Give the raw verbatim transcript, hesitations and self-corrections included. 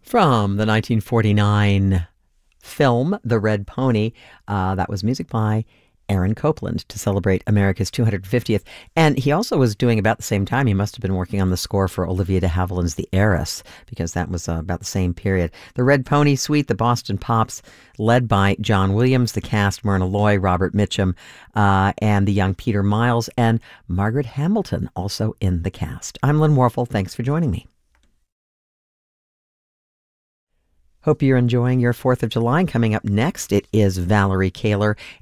From the nineteen forty-nine film The Red Pony, uh, that was music by Aaron Copland to celebrate America's two hundred fiftieth. And he also was doing about the same time, he must have been working on the score for Olivia de Havilland's The Heiress, because that was uh, about the same period. The Red Pony Suite, the Boston Pops, led by John Williams, the cast, Myrna Loy, Robert Mitchum, uh, and the young Peter Miles, and Margaret Hamilton also in the cast. I'm Lynn Warfel. Thanks for joining me. Hope you're enjoying your fourth of July. Coming up next, it is Valerie Kaler